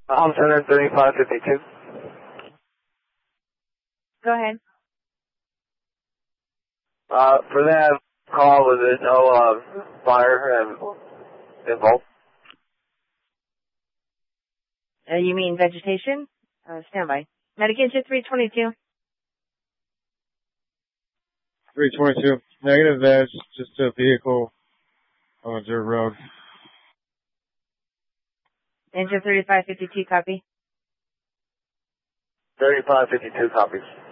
Center 3552. Go ahead. For that call, was there no fire involved? You mean vegetation? Standby. Medication 322. 322. Negative, that's just a vehicle on a dirt road. Engine 3552, copy. 3552 copies.